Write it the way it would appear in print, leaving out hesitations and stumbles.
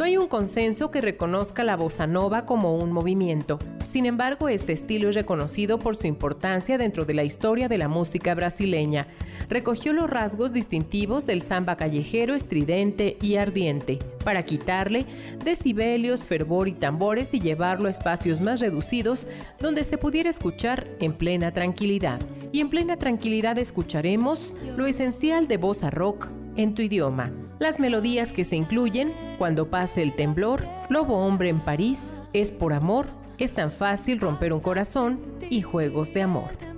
No hay un consenso que reconozca la bossa nova como un movimiento. Sin embargo, este estilo es reconocido por su importancia dentro de la historia de la música brasileña. Recogió los rasgos distintivos del samba callejero, estridente y ardiente, para quitarle decibelios, fervor y tambores y llevarlo a espacios más reducidos donde se pudiera escuchar en plena tranquilidad. Y en plena tranquilidad escucharemos lo esencial de bossa rock en tu idioma. Las melodías que se incluyen: Cuando pase el temblor, Lobo hombre en París, Es por amor, Es tan fácil romper un corazón y Juegos de amor.